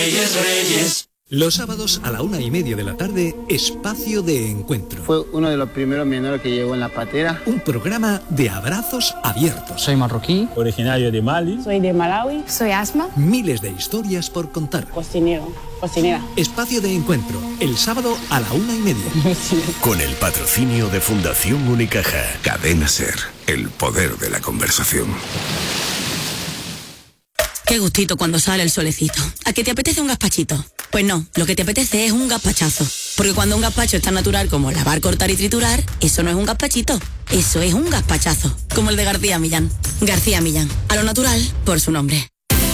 Reyes, Reyes. Los sábados a la 1:30 de la tarde, Espacio de Encuentro. Fue uno de los primeros menores que llegó en la patera. Un programa de abrazos abiertos. Soy marroquí, originario de Mali. Soy de Malawi. Soy Asma. Miles de historias por contar. Cocinera. Espacio de Encuentro, el sábado a la 1:30. Con el patrocinio de Fundación Unicaja. Cadena SER, el poder de la conversación. Qué gustito cuando sale el solecito. ¿A que te apetece un gazpachito? Pues no, lo que te apetece es un gazpachazo. Porque cuando un gazpacho es tan natural como lavar, cortar y triturar, eso no es un gazpachito, eso es un gazpachazo. Como el de García Millán. García Millán, a lo natural por su nombre.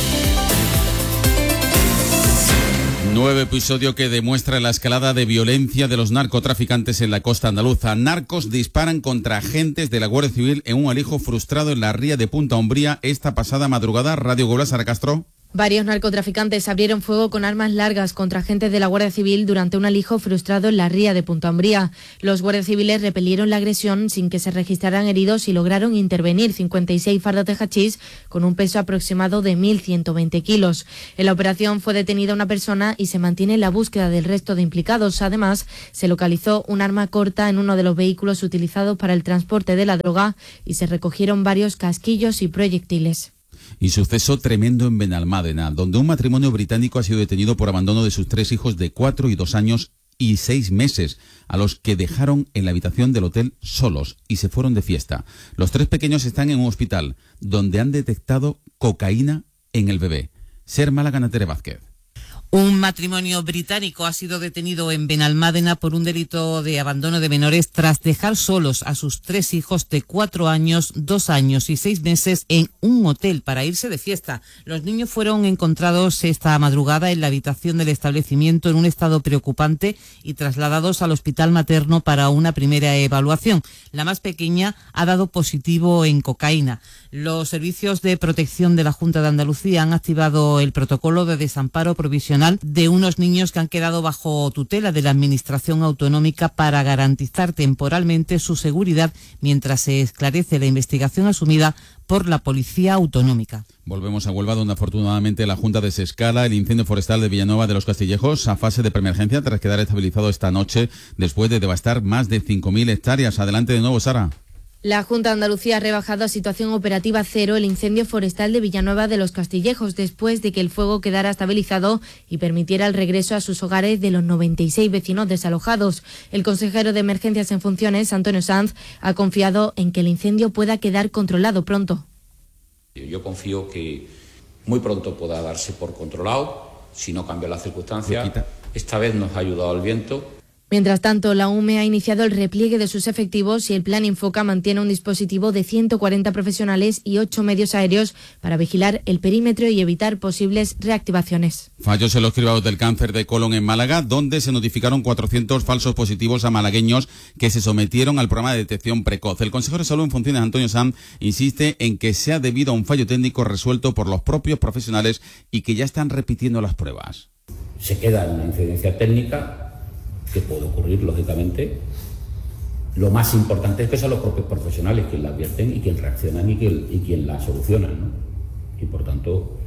Nuevo episodio que demuestra la escalada de violencia de los narcotraficantes en la costa andaluza. Narcos disparan contra agentes de la Guardia Civil en un alijo frustrado en la ría de Punta Umbría esta pasada madrugada. Radio Goblas, Sara Castro. Varios narcotraficantes abrieron fuego con armas largas contra agentes de la Guardia Civil durante un alijo frustrado en la ría de Punta Umbría. Los guardias civiles repelieron la agresión sin que se registraran heridos y lograron intervenir 56 fardos de hachís con un peso aproximado de 1.120 kilos. En la operación fue detenida una persona y se mantiene la búsqueda del resto de implicados. Además, se localizó un arma corta en uno de los vehículos utilizados para el transporte de la droga y se recogieron varios casquillos y proyectiles. Y suceso tremendo en Benalmádena, donde un matrimonio británico ha sido detenido por abandono de sus 3 hijos de 4 y 2 años y 6 meses, a los que dejaron en la habitación del hotel solos y se fueron de fiesta. Los 3 pequeños están en un hospital, donde han detectado cocaína en el bebé. Ser Málaga, Tere Vázquez. Un matrimonio británico ha sido detenido en Benalmádena por un delito de abandono de menores tras dejar solos a sus 3 hijos de 4 años, 2 años y 6 meses en un hotel para irse de fiesta. Los niños fueron encontrados esta madrugada en la habitación del establecimiento en un estado preocupante y trasladados al hospital materno para una primera evaluación. La más pequeña ha dado positivo en cocaína. Los servicios de protección de la Junta de Andalucía han activado el protocolo de desamparo provisional de unos niños que han quedado bajo tutela de la Administración Autonómica para garantizar temporalmente su seguridad mientras se esclarece la investigación asumida por la Policía Autonómica. Volvemos a Huelva, donde afortunadamente la Junta desescala el incendio forestal de Villanueva de los Castillejos a fase de preemergencia tras quedar estabilizado esta noche después de devastar más de 5.000 hectáreas. Adelante de nuevo, Sara. La Junta de Andalucía ha rebajado a situación operativa cero el incendio forestal de Villanueva de los Castillejos después de que el fuego quedara estabilizado y permitiera el regreso a sus hogares de los 96 vecinos desalojados. El consejero de Emergencias en funciones, Antonio Sanz, ha confiado en que el incendio pueda quedar controlado pronto. Yo confío que muy pronto pueda darse por controlado, si no cambian las circunstancias. Esta vez nos ha ayudado el viento. Mientras tanto, la UME ha iniciado el repliegue de sus efectivos y el Plan Infoca mantiene un dispositivo de 140 profesionales y 8 medios aéreos para vigilar el perímetro y evitar posibles reactivaciones. Fallos en los cribados del cáncer de colon en Málaga, donde se notificaron 400 falsos positivos a malagueños que se sometieron al programa de detección precoz. El consejero de Salud en funciones, Antonio Sanz, insiste en que sea debido a un fallo técnico resuelto por los propios profesionales y que ya están repitiendo las pruebas. Se queda en una incidencia técnica que puede ocurrir, lógicamente. Lo más importante es que son los propios profesionales quienes la advierten y quienes reaccionan y quien la solucionan, ¿no? Y por tanto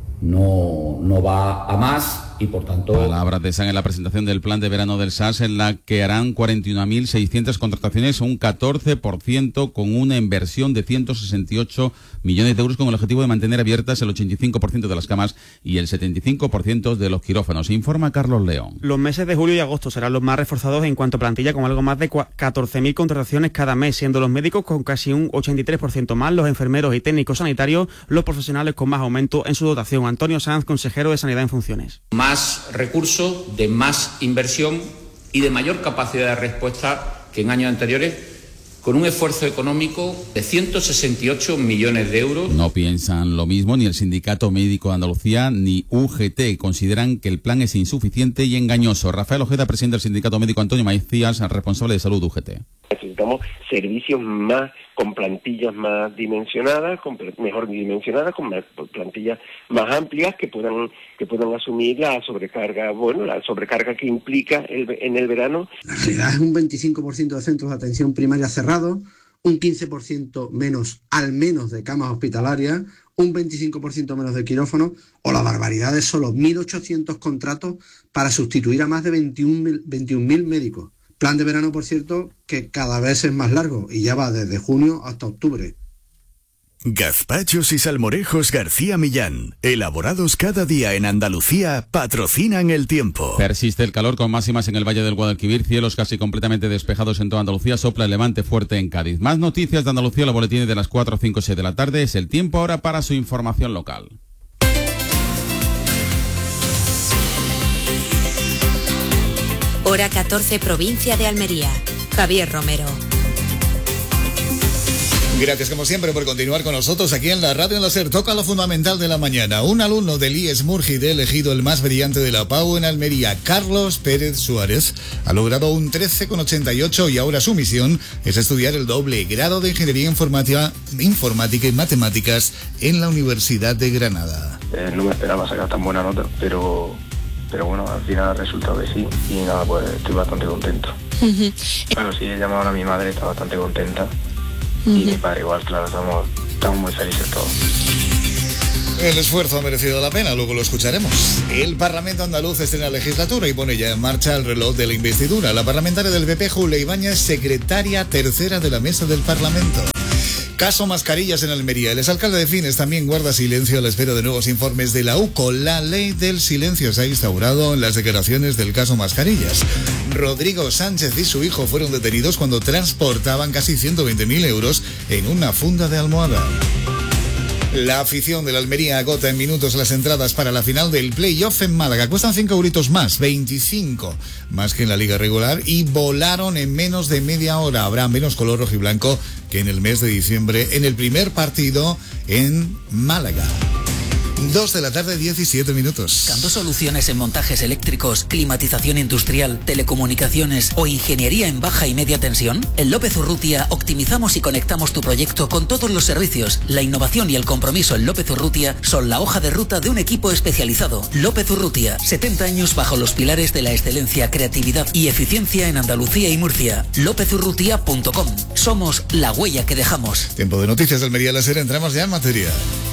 no va a más y por tanto... Palabras de San en la presentación del plan de verano del SAS, en la que harán 41.600 contrataciones, un 14% con una inversión de 168 millones de euros, con el objetivo de mantener abiertas el 85% de las camas y el 75% de los quirófanos. Informa Carlos León. Los meses de julio y agosto serán los más reforzados en cuanto a plantilla, con algo más de 14.000 contrataciones cada mes, siendo los médicos con casi un 83% más, los enfermeros y técnicos sanitarios los profesionales con más aumento en su dotación. Antonio Sanz, consejero de Sanidad en funciones. Más recursos, de más inversión y de mayor capacidad de respuesta que en años anteriores, con un esfuerzo económico de 168 millones de euros. No piensan lo mismo ni el Sindicato Médico de Andalucía ni UGT. Consideran que el plan es insuficiente y engañoso. Rafael Ojeda, presidente del Sindicato Médico, Antonio Maíz, responsable de salud UGT. Necesitamos servicios más, con plantillas más dimensionadas, mejor dimensionadas, con plantillas más amplias que puedan asumir la sobrecarga, la sobrecarga que implica en el verano. La realidad es un 25% de centros de atención primaria cerrados, un 15% menos al menos de camas hospitalarias, un 25% menos de quirófanos, o la barbaridad de solo 1.800 contratos para sustituir a más de 21.000 médicos. Plan de verano, por cierto, que cada vez es más largo y ya va desde junio hasta octubre. Gazpachos y salmorejos García Millán, elaborados cada día en Andalucía, patrocinan el tiempo. Persiste el calor con máximas en el Valle del Guadalquivir, cielos casi completamente despejados en toda Andalucía, sopla el levante fuerte en Cádiz. Más noticias de Andalucía, los boletines de las 4, 5, 6 de la tarde. Es el tiempo ahora para su información local. Hora 14, provincia de Almería. Javier Romero. Gracias como siempre por continuar con nosotros aquí en la Radio en la SER. Toca lo fundamental de la mañana. Un alumno del IES Murgide, elegido el más brillante de la PAU en Almería, Carlos Pérez Suárez, ha logrado un 13,88 y ahora su misión es estudiar el doble grado de Ingeniería Informática y Matemáticas en la Universidad de Granada. No me esperaba sacar tan buena nota, pero bueno, al final ha resultado que sí y nada, pues estoy bastante contento. Bueno, sí, he llamado a mi madre, está bastante contenta. Y mi padre igual, claro, estamos muy felices todos. El esfuerzo ha merecido la pena, luego lo escucharemos. El Parlamento andaluz estrena legislatura y pone ya en marcha el reloj de la investidura. La parlamentaria del PP, Julia Ibáñez, secretaria tercera de la mesa del Parlamento. Caso mascarillas en Almería. El exalcalde de Fines también guarda silencio a la espera de nuevos informes de la UCO. La ley del silencio se ha instaurado en las declaraciones del caso mascarillas. Rodrigo Sánchez y su hijo fueron detenidos cuando transportaban casi 120.000 euros en una funda de almohada. La afición de la Almería agota en minutos las entradas para la final del playoff en Málaga. Cuestan 5 euritos más, 25 más que en la liga regular, y volaron en menos de media hora. Habrá menos color rojiblanco que en el mes de diciembre en el primer partido en Málaga. 2 de la tarde, 17 minutos. ¿Buscando soluciones en montajes eléctricos, climatización industrial, telecomunicaciones o ingeniería en baja y media tensión? En López Urrutia optimizamos y conectamos tu proyecto con todos los servicios. La innovación y el compromiso en López Urrutia son la hoja de ruta de un equipo especializado. López Urrutia, 70 años bajo los pilares de la excelencia, creatividad y eficiencia en Andalucía y Murcia. lopezurrutia.com. Somos la huella que dejamos. Tiempo de noticias de Almería la SER, entramos ya en materia.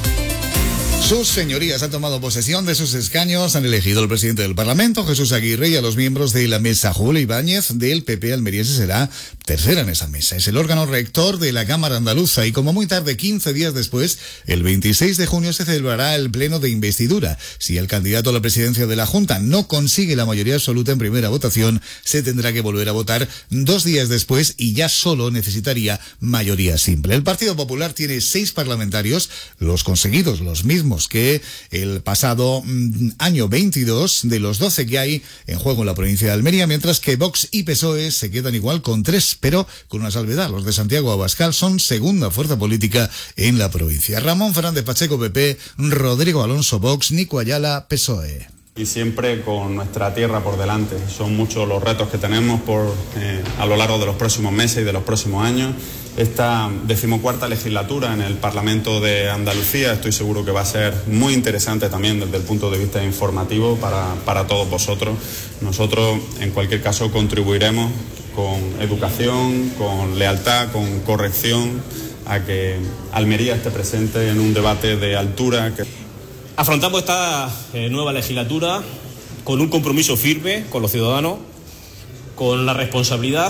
Sus señorías han tomado posesión de sus escaños, han elegido al presidente del Parlamento, Jesús Aguirre, y a los miembros de la mesa. Julia Ibáñez, del PP almeriense, será tercera en esa mesa. Es el órgano rector de la Cámara Andaluza y como muy tarde, 15 días después, el 26 de junio se celebrará el pleno de investidura. Si el candidato a la presidencia de la Junta no consigue la mayoría absoluta en primera votación, se tendrá que volver a votar 2 días después y ya solo necesitaría mayoría simple. El Partido Popular tiene 6 parlamentarios, los conseguidos, los mismos que el pasado año 22 de los 12 que hay en juego en la provincia de Almería, mientras que Vox y PSOE se quedan igual con 3, pero con una salvedad. Los de Santiago Abascal son segunda fuerza política en la provincia. Ramón Fernández Pacheco, PP, Rodrigo Alonso, Vox, Nico Ayala, PSOE. Y siempre con nuestra tierra por delante. Son muchos los retos que tenemos a lo largo de los próximos meses y de los próximos años. Esta 14ª legislatura en el Parlamento de Andalucía estoy seguro que va a ser muy interesante también desde el punto de vista informativo para todos vosotros. Nosotros, en cualquier caso, contribuiremos con educación, con lealtad, con corrección, a que Almería esté presente en un debate de altura. Afrontamos esta nueva legislatura con un compromiso firme con los ciudadanos, con la responsabilidad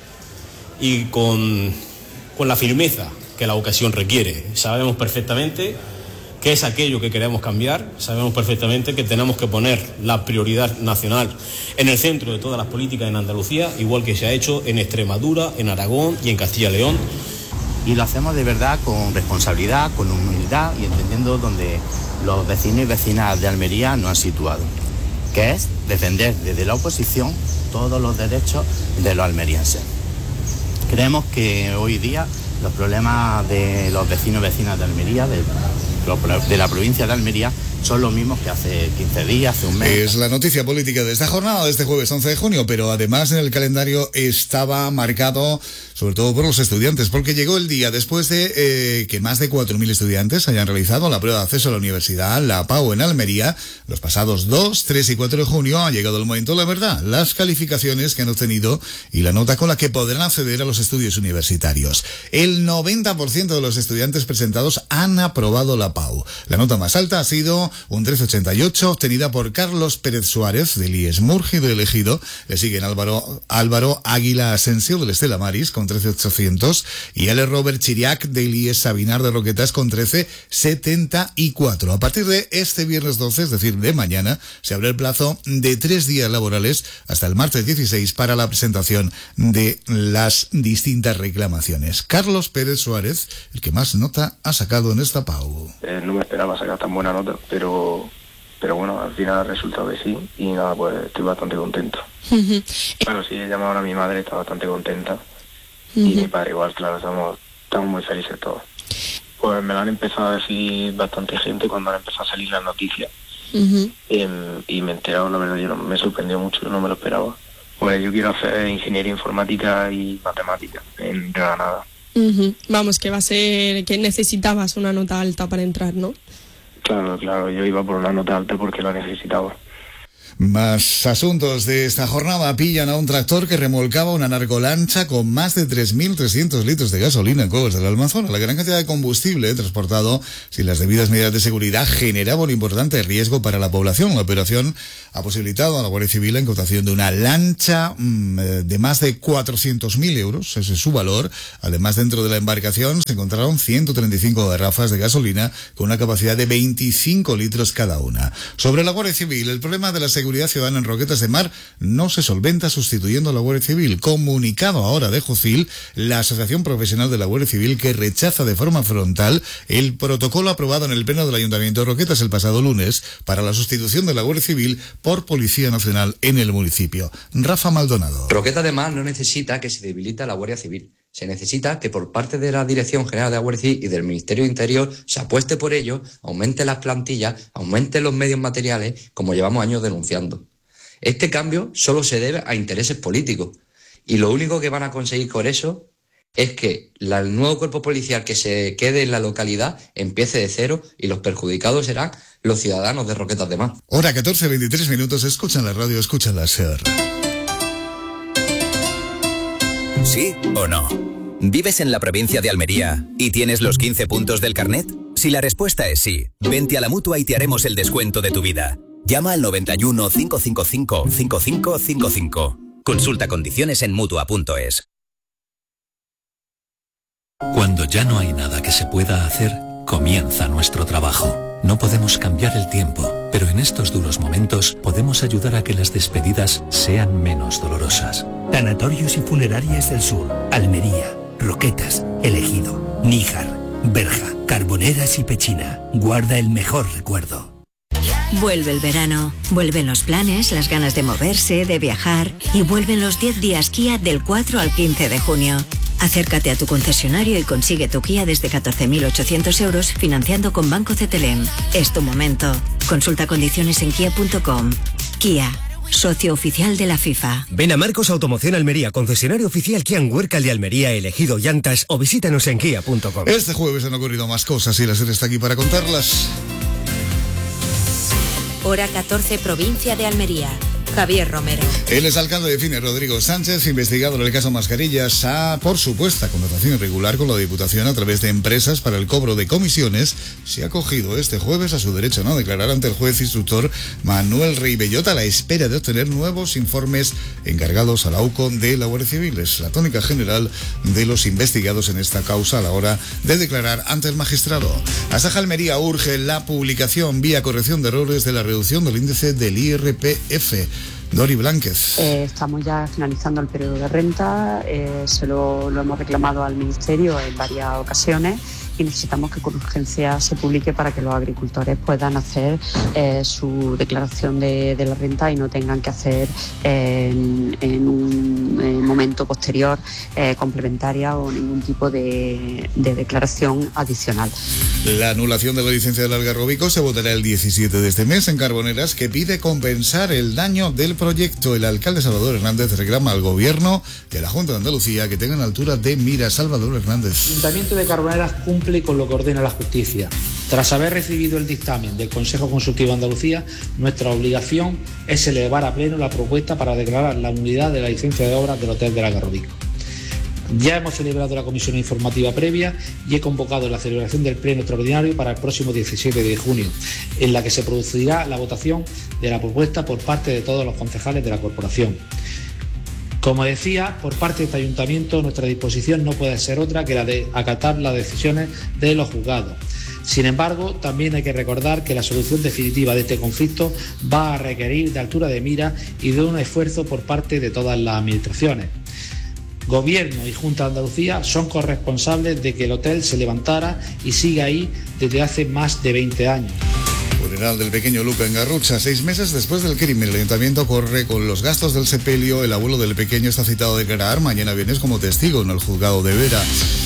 y con la firmeza que la ocasión requiere. Sabemos perfectamente qué es aquello que queremos cambiar, sabemos perfectamente que tenemos que poner la prioridad nacional en el centro de todas las políticas en Andalucía, igual que se ha hecho en Extremadura, en Aragón y en Castilla y León. Y lo hacemos de verdad con responsabilidad, con humildad y entendiendo donde los vecinos y vecinas de Almería nos han situado, que es defender desde la oposición todos los derechos de los almerienses. Creemos que hoy día los problemas de los vecinos y vecinas de Almería, de la provincia de Almería, son los mismos que hace 15 días, hace un mes. Es la noticia política de esta jornada, de este jueves 11 de junio, pero además en el calendario estaba marcado sobre todo por los estudiantes, porque llegó el día después de que más de 4.000 estudiantes hayan realizado la prueba de acceso a la universidad, la PAU en Almería, los pasados 2, 3 y 4 de junio. Ha llegado el momento, la verdad, las calificaciones que han obtenido y la nota con la que podrán acceder a los estudios universitarios. El 90% de los estudiantes presentados han aprobado la PAU. La nota más alta ha sido un 13,88, obtenida por Carlos Pérez Suárez, del IES Murgi de Elegido. Le siguen Álvaro Águila Asensio, del Estela Maris, con 13,800, y L. Robert Chiriac, del IES Sabinar de Roquetas, con 13,74. A partir de este viernes 12, es decir, de mañana, se abre el plazo de 3 días laborales hasta el martes 16 para la presentación de las distintas reclamaciones. Carlos Pérez Suárez, el que más nota ha sacado en esta PAU. No me esperaba sacar tan buena nota, pero bueno, al final ha resultado que sí, y nada, pues estoy bastante contento. Bueno, sí, he llamado a mi madre, está bastante contenta, y mi padre igual, claro, estamos muy felices todos. Pues me lo han empezado a decir bastante gente cuando han empezado a salir las noticias, y me he enterado, la verdad, me sorprendió mucho, no me lo esperaba. Pues yo quiero hacer ingeniería informática y matemática en Granada. Vamos, que va a ser que necesitabas una nota alta para entrar, ¿no? Claro, yo iba por una nota alta porque la necesitaba. Más asuntos de esta jornada. Pillan a un tractor que remolcaba una narcolancha con más de 3.300 litros de gasolina en Cuevas del Almanzora. La gran cantidad de combustible transportado sin las debidas medidas de seguridad generaba un importante riesgo para la población. La operación ha posibilitado a la Guardia Civil la incautación de una lancha de más de 400.000 euros, ese es su valor. Además, dentro de la embarcación se encontraron 135 garrafas de gasolina con una capacidad de 25 litros cada una. Sobre la Guardia Civil, el problema de la seguridad ciudadana en Roquetas de Mar no se solventa sustituyendo a la Guardia Civil. Comunicado ahora de Jucil, la Asociación Profesional de la Guardia Civil, que rechaza de forma frontal el protocolo aprobado en el Pleno del Ayuntamiento de Roquetas el pasado lunes para la sustitución de la Guardia Civil por Policía Nacional en el municipio. Rafa Maldonado. Roquetas de Mar no necesita que se debilite la Guardia Civil. Se necesita que por parte de la Dirección General de la Guardia Civil y del Ministerio de Interior se apueste por ello, aumente las plantillas, aumente los medios materiales, como llevamos años denunciando. Este cambio solo se debe a intereses políticos, y lo único que van a conseguir con eso es que el nuevo cuerpo policial que se quede en la localidad empiece de cero, y los perjudicados serán los ciudadanos de Roquetas de Mar. Hora 14:23 minutos, escuchan la radio, escuchan la SER. ¿Sí o no? ¿Vives en la provincia de Almería y tienes los 15 puntos del carnet? Si la respuesta es sí, vente a la Mutua y te haremos el descuento de tu vida. Llama al 91 555 5555. Consulta condiciones en Mutua.es. Cuando ya no hay nada que se pueda hacer, comienza nuestro trabajo. No podemos cambiar el tiempo, pero en estos duros momentos podemos ayudar a que las despedidas sean menos dolorosas. Tanatorios y Funerarias del Sur, Almería, Roquetas, Elegido, Níjar, Berja, Carboneras y Pechina. Guarda el mejor recuerdo. Vuelve el verano, vuelven los planes, las ganas de moverse, de viajar, y vuelven los 10 días Kia del 4 al 15 de junio. Acércate a tu concesionario y consigue tu Kia desde 14.800 euros financiando con Banco CTLM. Es tu momento. Consulta condiciones en kia.com. Kia, socio oficial de la FIFA. Ven a Marcos Automoción Almería, concesionario oficial Kia en Huércal de Almería, Elegido, Llantas, o visítanos en kia.com. Este jueves han ocurrido más cosas y la SER está aquí para contarlas. Hora 14, provincia de Almería. Javier Romero. El exalcalde de Fines, Rodrigo Sánchez, investigado en el caso Mascarillas, por supuesta contratación irregular con la Diputación a través de empresas para el cobro de comisiones, se ha acogido este jueves a su derecho a no declarar ante el juez instructor Manuel Rey Bellota a la espera de obtener nuevos informes encargados a la AUCO de la Guardia Civil. Es la tónica general de los investigados en esta causa a la hora de declarar ante el magistrado. Asaja Almería urge la publicación vía corrección de errores de la reducción del índice del IRPF. Dori Blánquez. Estamos ya finalizando el periodo de renta, lo hemos reclamado al Ministerio en varias ocasiones y necesitamos que con urgencia se publique para que los agricultores puedan hacer su declaración de la renta y no tengan que hacer en momento posterior complementaria o ningún tipo de declaración adicional. La anulación de la licencia del Algarrobico se votará el 17 de este mes en Carboneras, que pide compensar el daño del proyecto. El alcalde Salvador Hernández reclama al Gobierno y a la Junta de Andalucía que tengan altura de mira. Salvador Hernández. El Ayuntamiento de Carboneras cumple con lo que ordena la justicia. Tras haber recibido el dictamen del Consejo Consultivo de Andalucía, nuestra obligación es elevar a pleno la propuesta para declarar la nulidad de la licencia de obras del Hotel del Algarrobico. Ya hemos celebrado la comisión informativa previa y he convocado la celebración del pleno extraordinario para el próximo 17 de junio, en la que se producirá la votación de la propuesta por parte de todos los concejales de la corporación. Como decía, por parte de este ayuntamiento, nuestra disposición no puede ser otra que la de acatar las decisiones de los juzgados. Sin embargo, también hay que recordar que la solución definitiva de este conflicto va a requerir de altura de mira y de un esfuerzo por parte de todas las administraciones. Gobierno y Junta de Andalucía son corresponsables de que el hotel se levantara y siga ahí desde hace más de 20 años. Funeral del pequeño Luca en Garrucha. 6 meses después del crimen, el ayuntamiento corre con los gastos del sepelio. El abuelo del pequeño está citado a declarar mañana viernes como testigo en el juzgado de Vera.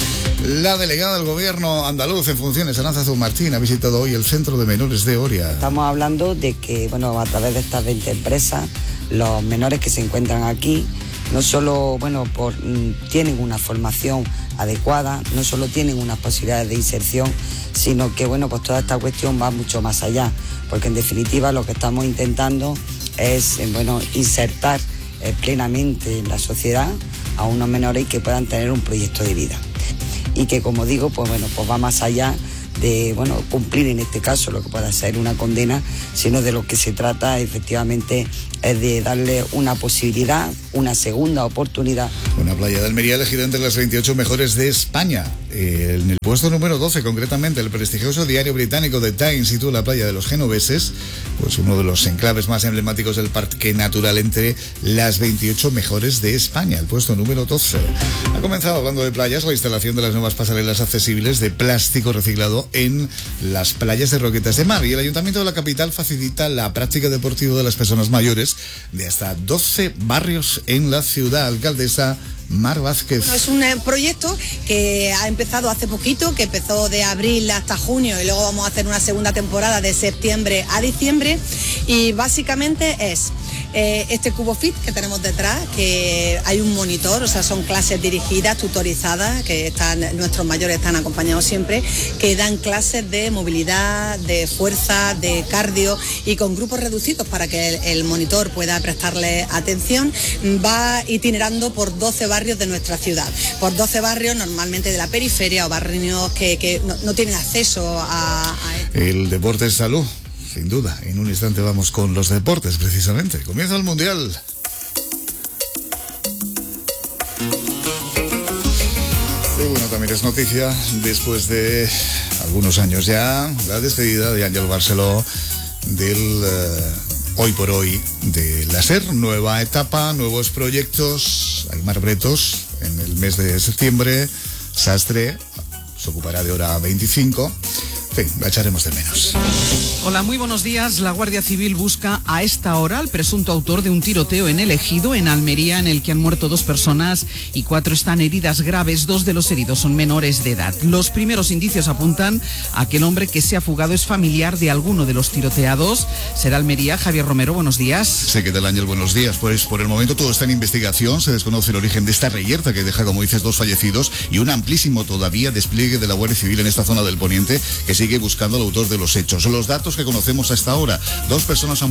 La delegada del Gobierno andaluz en funciones, Arantxa Martín, ha visitado hoy el Centro de Menores de Oria. Estamos hablando de que, a través de estas 20 empresas, los menores que se encuentran aquí no solo tienen una formación adecuada, no solo tienen unas posibilidades de inserción, sino que toda esta cuestión va mucho más allá, porque en definitiva lo que estamos intentando es insertar plenamente en la sociedad a unos menores y que puedan tener un proyecto de vida. Y que, como digo, va más allá de cumplir en este caso lo que pueda ser una condena, sino de lo que se trata efectivamente es de darle una posibilidad, una segunda oportunidad. Una playa de Almería elegida entre las 28 mejores de España. En el puesto número 12, concretamente, el prestigioso diario británico The Times sitúa la playa de los Genoveses, uno de los enclaves más emblemáticos del parque natural, entre las 28 mejores de España, el puesto número 12. Ha comenzado, hablando de playas, la instalación de las nuevas pasarelas accesibles de plástico reciclado en las playas de Roquetas de Mar, y el Ayuntamiento de la capital facilita la práctica deportiva de las personas mayores de hasta 12 barrios en la ciudad. Alcaldesa Mar Vázquez. Es un proyecto que ha empezado hace poquito, que empezó de abril hasta junio, y luego vamos a hacer una segunda temporada de septiembre a diciembre, y básicamente es este cubo fit que tenemos detrás, que hay un monitor, son clases dirigidas, tutorizadas, que nuestros mayores están acompañados siempre, que dan clases de movilidad, de fuerza, de cardio, y con grupos reducidos para que el monitor pueda prestarle atención. Va itinerando por 12 barrios de nuestra ciudad, por 12 barrios normalmente de la periferia o barrios que no tienen acceso a El deporte es salud. Sin duda, en un instante vamos con los deportes, precisamente. Comienza el Mundial. Y bueno, también es noticia, después de algunos años ya, la despedida de Ángel Barceló del hoy por hoy de la SER. Nueva etapa, nuevos proyectos, hay más retos en el mes de septiembre. Sastre se ocupará de hora 25. En fin, la echaremos de menos. Hola, muy buenos días. La Guardia Civil busca a esta hora al presunto autor de un tiroteo en El Ejido, en Almería, en el que han muerto 2 personas y 4 están heridas graves. 2 de los heridos son menores de edad. Los primeros indicios apuntan a que el hombre que se ha fugado es familiar de alguno de los tiroteados. Será Almería. Javier Romero, buenos días. Sé que del Ángel, buenos días. Pues por el momento todo está en investigación. Se desconoce el origen de esta reyerta que deja, como dices, 2 fallecidos y un amplísimo todavía despliegue de la Guardia Civil en esta zona del Poniente, que sigue buscando al autor de los hechos. Los datos que conocemos hasta ahora: 2 personas han